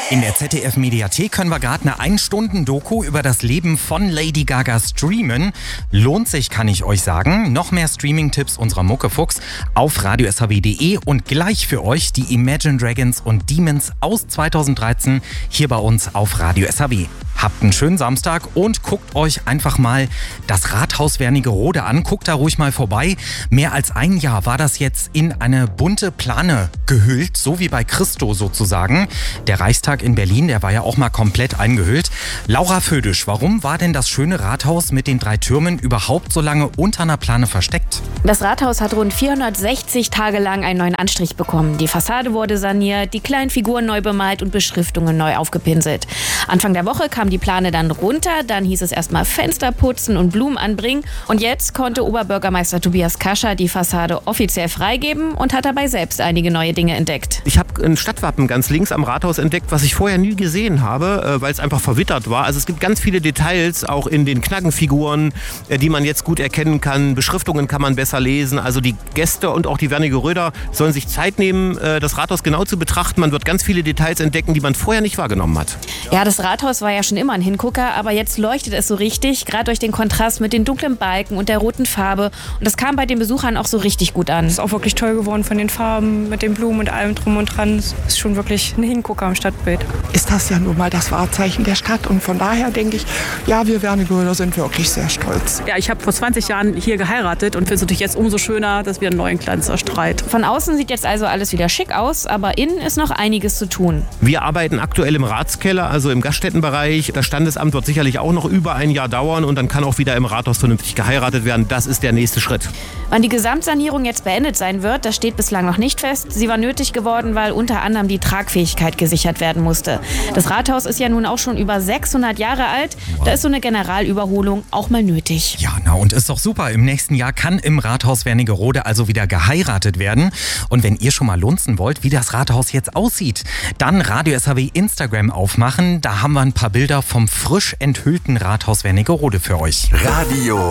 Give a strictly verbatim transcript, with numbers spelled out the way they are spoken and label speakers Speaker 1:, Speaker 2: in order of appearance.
Speaker 1: In der Z D F-Mediathek können wir gerade eine ein-Stunden-Doku über das Leben von Lady Gaga streamen. Lohnt sich, kann ich euch sagen. Noch mehr Streaming-Tipps unserer Muckefuchs auf radio s h w punkt d e und gleich für euch die Imagine Dragons und Demons aus zweitausenddreizehn hier bei uns auf Radio S H W. Habt einen schönen Samstag und guckt euch einfach mal das Rathaus Wernigerode an. Guckt da ruhig mal vorbei. Mehr als ein Jahr war das jetzt in eine bunte Plane gehüllt, so wie bei Christo sozusagen. Der Reichstag in Berlin, der war ja auch mal komplett eingehüllt. Laura Födisch, warum war denn das schöne Rathaus mit den drei Türmen überhaupt so lange unter einer Plane versteckt?
Speaker 2: Das Rathaus hat rund vierhundertsechzig Tage lang einen neuen Anstrich bekommen. Die Fassade wurde saniert, die kleinen Figuren neu bemalt und Beschriftungen neu aufgepinselt. Anfang der Woche kam die Plane dann runter, dann hieß es erstmal Fenster putzen und Blumen anbringen. Und jetzt konnte Oberbürgermeister Tobias Kascher die Fassade offiziell freigeben und hat dabei selbst einige neue Dinge entdeckt.
Speaker 3: Ich habe ein Stadtwappen ganz links am Rathaus entdeckt, was ich vorher nie gesehen habe, weil es einfach verwittert war. Also es gibt ganz viele Details, auch in den Knaggenfiguren, die man jetzt gut erkennen kann. Beschriftungen kann man besser lesen. Also die Gäste und auch die Wernigeröder sollen sich Zeit nehmen, das Rathaus genau zu betrachten. Man wird ganz viele Details entdecken, die man vorher nicht wahrgenommen hat.
Speaker 2: Ja, das Rathaus war ja schon immer ein Hingucker, aber jetzt leuchtet es so richtig, gerade durch den Kontrast mit den dunklen Balken und der roten Farbe. Und das kam bei den Besuchern auch so richtig gut an.
Speaker 4: Es ist auch wirklich toll geworden von den Farben, mit den Blumen und allem drum und dran. Es ist schon wirklich ein Hingucker im Stadtbild.
Speaker 5: Ist das ja nun mal das Wahrzeichen der Stadt und von daher denke ich, ja, wir Wernigeröder sind wirklich sehr stolz.
Speaker 6: Ja, ich habe vor zwanzig Jahren hier geheiratet und finde es natürlich jetzt umso schöner, dass wir einen neuen Glanz erstrahlt.
Speaker 2: Von außen sieht jetzt also alles wieder schick aus, aber innen ist noch einiges zu tun.
Speaker 3: Wir arbeiten aktuell im Ratskeller, also im Gaststättenbereich. Das Standesamt wird sicherlich auch noch über ein Jahr dauern und dann kann auch wieder im Rathaus vernünftig geheiratet werden. Das ist der nächste Schritt.
Speaker 2: Wann die Gesamtsanierung jetzt beendet sein wird, das steht bislang noch nicht fest. Sie war nötig geworden, weil unter anderem die Tragfähigkeit gesichert werden musste. Das Rathaus ist ja nun auch schon über sechshundert Jahre alt. Wow. Da ist so eine Generalüberholung auch mal nötig.
Speaker 1: Ja, na und ist doch super. Im nächsten Jahr kann im Rathaus Wernigerode also wieder geheiratet werden. Und wenn ihr schon mal lunzen wollt, wie das Rathaus jetzt aussieht, dann Radio S H W Instagram aufmachen. Da haben wir ein paar Bilder vom frisch enthüllten Rathaus Wernigerode für euch.
Speaker 7: Radio